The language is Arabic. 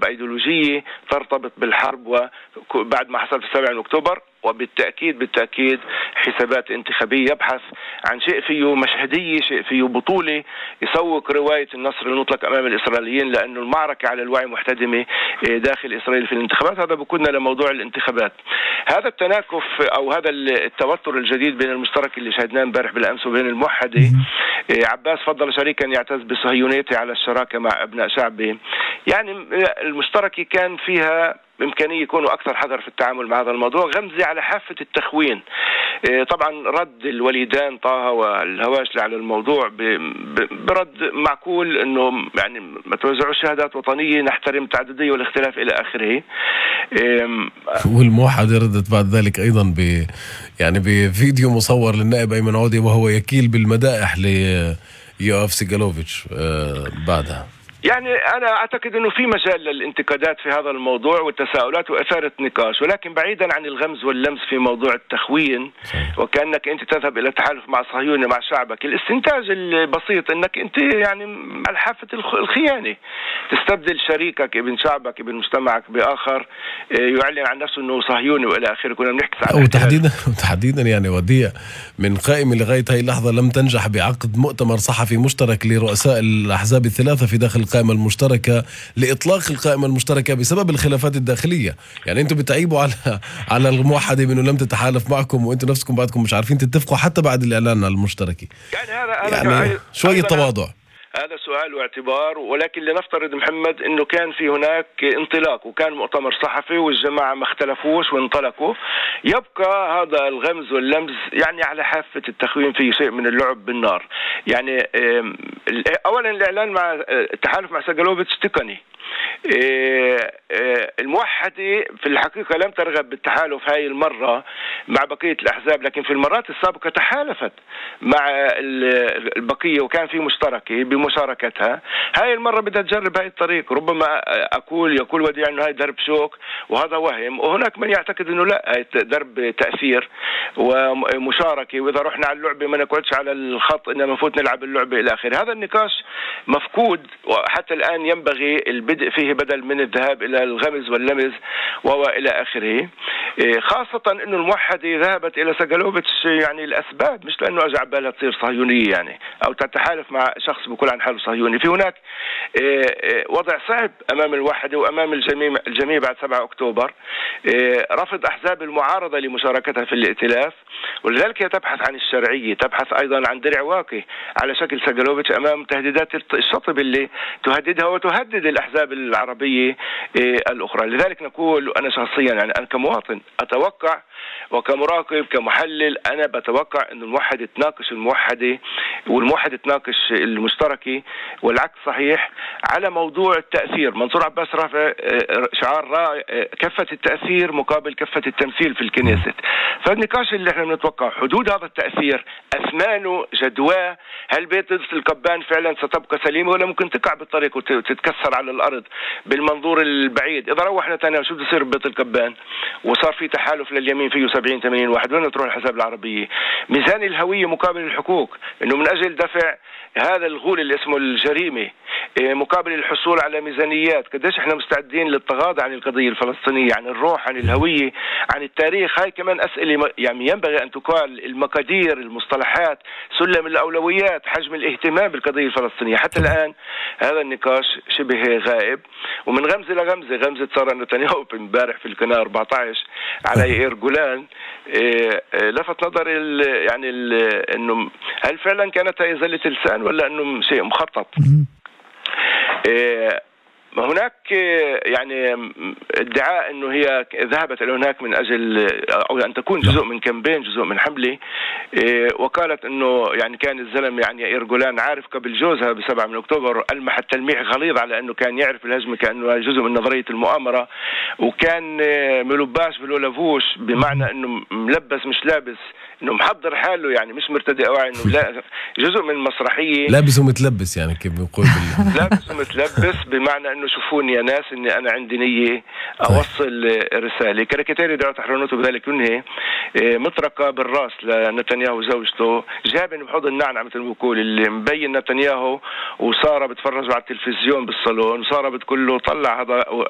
لأسباب أيديولوجية ترتبط بالحرب وبعد ما حصل في 7 أكتوبر، وبالتأكيد حسابات انتخابية يبحث عن شيء فيه مشهدية، شيء فيه بطولة، يسوق رواية النصر المطلق أمام الإسرائيليين، لأنه المعركة على الوعي محتدمة داخل إسرائيل في الانتخابات. هذا بكنا لموضوع الانتخابات. هذا التناكف أو هذا التوتر الجديد بين المشترك اللي شاهدناه امبارح بالأمس وبين الموحدة، عباس فضل شريكا يعتز بصهيونيته على الشراكة مع أبناء شعبه. يعني المشتركة كان فيها إمكانية يكونوا أكثر حذر في التعامل مع هذا الموضوع. غمزة على حافة التخوين. طبعا رد الوليدان طه والهواشلي على الموضوع برد معقول، انه يعني ما توزعوش شهادات وطنية، نحترم التعددية والاختلاف الى اخره. والموحدة ردت بعد ذلك ايضا يعني بفيديو مصور للنائب ايمن عودة وهو يكيل بالمدائح ليوآف سيغالوفيتش بعدها. يعني أنا أعتقد أنه في مجال للانتقادات في هذا الموضوع والتساؤلات وإثارة نقاش، ولكن بعيدا عن الغمز واللمس في موضوع التخوين وكأنك أنت تذهب إلى تحالف مع صهيوني مع شعبك. الاستنتاج البسيط أنك أنت يعني على حافة الخيانة، تستبدل شريكك ابن شعبك ابن مجتمعك بآخر يعلن عن نفسه أنه صهيوني وإلى آخره. كنا بنحكي عن وتحديدا يعني وديع من قائمة لغاية هاي اللحظة لم تنجح بعقد مؤتمر صحفي مشترك لرؤساء الأحزاب الثلاثة في داخل القائمة المشتركة لإطلاق القائمة المشتركة بسبب الخلافات الداخلية. يعني أنتم بتعيبوا على الموحدة بأنه لم تتحالف معكم، وأنتم نفسكم بعدكم مش عارفين تتفقوا حتى بعد الإعلان على المشتركة. يعني شوية تواضع. هذا سؤال واعتبار، ولكن لنفترض محمد انه كان في هناك انطلاق وكان مؤتمر صحفي والجماعة ما اختلفوش وانطلقوا، يبقى هذا الغمز واللمز يعني على حافة التخوين، فيه شيء من اللعب بالنار. يعني اولا الاعلان مع التحالف مع سيغالوفيتش تقني. الموحدة في الحقيقة لم ترغب بالتحالف هاي المرة مع بقية الأحزاب، لكن في المرات السابقة تحالفت مع البقية وكان في مشتركة بمشاركتها. هاي المرة بدها تجرب هاي الطريق. ربما يقول وديع أنه هاي درب شوك وهذا وهم، وهناك من يعتقد أنه لا، هاي درب تأثير ومشاركة، وإذا رحنا على اللعبة ما نقعدش على الخط إنما نفوت نلعب اللعبة إلى آخره. هذا النقاش مفقود، وحتى الآن ينبغي البدء فيه بدل من الذهاب إلى الغمز واللمز وإلى آخره. خاصة أنه الموحدة ذهبت إلى سيغالوفيتش يعني الأسباب، مش لأنه أجع بالها تصير صهيونية يعني أو تتحالف مع شخص بيقول عن حاله صهيوني. في هناك وضع صعب أمام الوحدة وأمام الجميع بعد 7 أكتوبر. رفض أحزاب المعارضة لمشاركتها في الائتلاف، ولذلك هي تبحث عن الشرعية، تبحث أيضا عن درع واقي على شكل سيغالوفيتش أمام تهديدات الشطب اللي تهددها وتهدد الأحزاب العربية الأخرى. لذلك نقول أنا شخصيا يعني أنا كمواطن أتوقع وكمراقب كمحلل أنا بتوقع أن الموحدة تناقش الموحدة والموحدة تناقش المشتركة، والعكس صحيح على موضوع التأثير. منصور عباس رافع شعار كفة التأثير مقابل كفة التمثيل في الكنيست. فالنقاش اللي احنا بنتوقع حدود هذا التأثير، أثمانه، جدواه، هل بيت القبان فعلا ستبقى سليمة ولا ممكن تقع بالطريق وتتكسر على الأرض بالمنظور البعيد. إذا روح نتنياهو شو بده يصير ببيت القبان وصار في تحالف لليمين فيه 70-80 واحد، وين تروح الحساب العربية؟ ميزان الهوية مقابل الحقوق، إنه من أجل دفع هذا الغول اللي اسمه الجريمة مقابل الحصول على ميزانيات. قديش احنا مستعدين للتغاضي عن القضية الفلسطينية، عن الروح، عن الهوية، عن التاريخ. هاي كمان أسئلة يعني ينبغي أن تقال. المقادير، المصطلحات، سلم الأولويات، حجم الاهتمام بالقضية الفلسطينية. حتى الآن هذا النقاش شبه غائب. ومن غمزة لغمزة، غمزة سارة نتنياهو امبارح في القناة 14 على يائير جولان لفت نظر يعني انه هل فعلا كانت هي زلة لسان ولا انه شيء مخطط. هناك يعني ادعاء انه هي ذهبت الى هناك من اجل او ان تكون جزء من كامبين، جزء من حمله. وقالت انه يعني كان الزلم يعني يائير جولان عارف قبل جوزها ب7 من أكتوبر، ألمح التلميح غليظ على انه كان يعرف الهجمه كانه جزء من نظريه المؤامره، وكان ملباش بلولافوش بمعنى انه ملبس مش لابس، انه محضر حاله يعني مش مرتدي اوعي، انه لا جزء من مسرحيه، لابس ومتلبس يعني كيف بنقول لابس ومتلبس بمعنى انه شوفوني يا ناس اني انا عندي نيه اوصل رساله. كاريكاتيري دعوة حرونته بذلك ينهي مطرقه بالراس لنتنياهو وزوجته، جابن بحضن نعنع مثل ما بقول، اللي مبين نتنياهو وساره بتفرجوا على التلفزيون بالصالون، وساره بتقول له طلع هذا